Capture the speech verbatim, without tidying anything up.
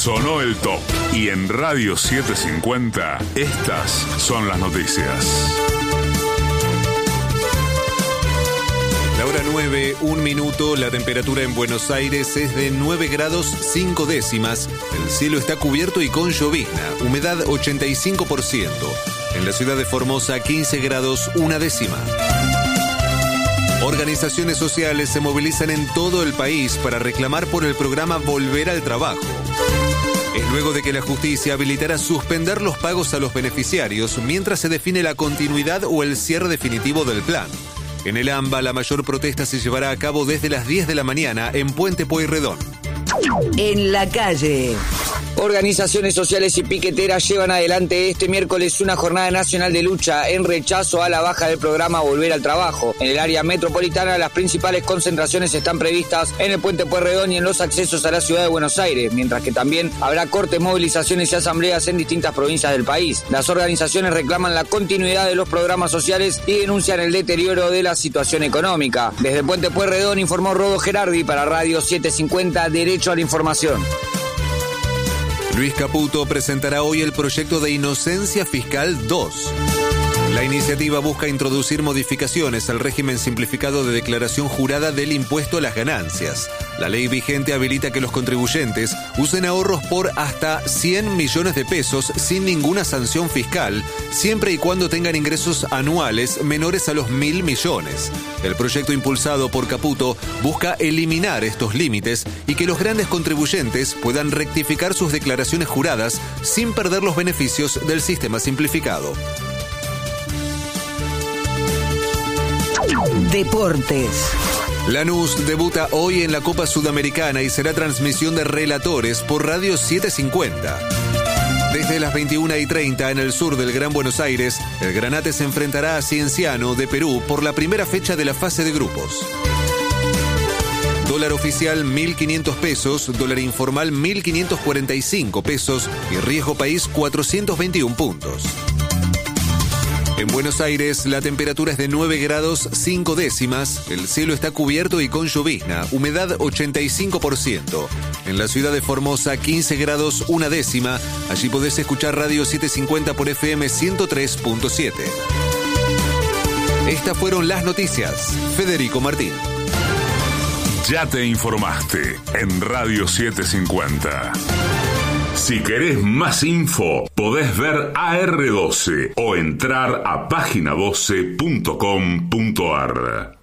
Sonó el top. Y en Radio setecientos cincuenta, estas son las noticias. La hora nueve, un minuto, la temperatura en Buenos Aires es de nueve grados cinco décimas. El cielo está cubierto y con llovizna, humedad ochenta y cinco por ciento. En la ciudad de Formosa, quince grados una décima. Organizaciones sociales se movilizan en todo el país para reclamar por el programa Volver al Trabajo. Es luego de que la justicia habilitara suspender los pagos a los beneficiarios mientras se define la continuidad o el cierre definitivo del plan. En el AMBA, la mayor protesta se llevará a cabo desde las diez de la mañana en Puente Pueyrredón. En la calle. Organizaciones sociales y piqueteras llevan adelante este miércoles una jornada nacional de lucha en rechazo a la baja del programa Volver al Trabajo. En el área metropolitana, las principales concentraciones están previstas en el Puente Pueyrredón y en los accesos a la ciudad de Buenos Aires, mientras que también habrá cortes, movilizaciones y asambleas en distintas provincias del país. Las organizaciones reclaman la continuidad de los programas sociales y denuncian el deterioro de la situación económica. Desde Puente Pueyrredón informó Rodo Gerardi para Radio setecientos cincuenta, Derecho a la Información. Luis Caputo presentará hoy el proyecto de Inocencia Fiscal dos. La iniciativa busca introducir modificaciones al régimen simplificado de declaración jurada del impuesto a las ganancias. La ley vigente habilita que los contribuyentes usen ahorros por hasta cien millones de pesos sin ninguna sanción fiscal, siempre y cuando tengan ingresos anuales menores a los mil millones. El proyecto impulsado por Caputo busca eliminar estos límites y que los grandes contribuyentes puedan rectificar sus declaraciones juradas sin perder los beneficios del sistema simplificado. Deportes. Lanús debuta hoy en la Copa Sudamericana y será transmisión de relatores por Radio setecientos cincuenta. Desde las veintiuna y treinta en el sur del Gran Buenos Aires, el Granate se enfrentará a Cienciano de Perú por la primera fecha de la fase de grupos. Dólar oficial mil quinientos pesos, dólar informal mil quinientos cuarenta y cinco pesos y riesgo país cuatrocientos veintiún puntos. En Buenos Aires, la temperatura es de nueve grados cinco décimas, el cielo está cubierto y con llovizna, humedad ochenta y cinco por ciento. En la ciudad de Formosa, quince grados una décima, allí podés escuchar Radio setecientos cincuenta por F M ciento tres punto siete. Estas fueron las noticias. Federico Martín. Ya te informaste en Radio setecientos cincuenta. Si querés más info, podés ver A R doce o entrar a página doce punto com punto ar.